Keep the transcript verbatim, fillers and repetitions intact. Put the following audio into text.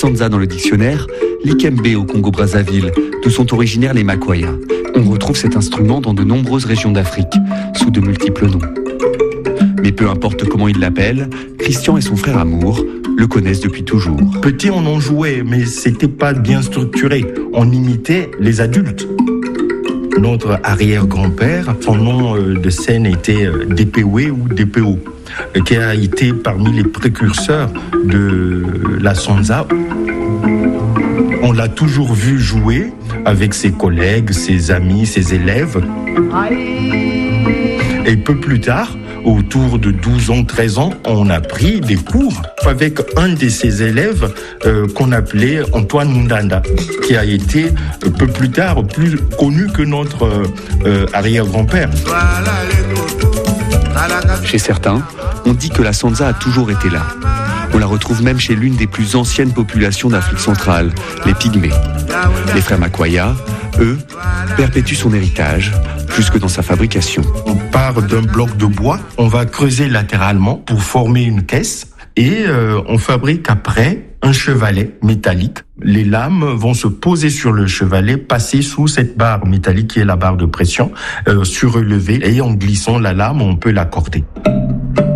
sanza dans le dictionnaire, l'ikembe au Congo-Brazzaville, d'où sont originaires les makwaya. On retrouve cet instrument dans de nombreuses régions d'Afrique, sous de multiples noms. Mais peu importe comment ils l'appellent, Christian et son frère Amour le connaissent depuis toujours. Petit, on en jouait, mais c'était pas bien structuré. On imitait les adultes. Notre arrière-grand-père, son nom de scène était Dépéoué ou Dépéo, qui a été parmi les précurseurs de la sanza. On l'a toujours vu jouer avec ses collègues, ses amis, ses élèves. Et peu plus tard, autour de douze ans, treize ans, on a pris des cours avec un de ses élèves euh, qu'on appelait Antoine Mundanda, qui a été euh, peu plus tard plus connu que notre euh, euh, arrière-grand-père. Chez certains, on dit que la sanza a toujours été là. On la retrouve même chez l'une des plus anciennes populations d'Afrique centrale, les Pygmées. Les frères Makwaya, eux, perpétuent son héritage, plus que dans sa fabrication. On part d'un bloc de bois, on va creuser latéralement pour former une caisse et euh, on fabrique après un chevalet métallique. Les lames vont se poser sur le chevalet, passer sous cette barre métallique qui est la barre de pression, euh, surélevée, et en glissant la lame, on peut l'accorder.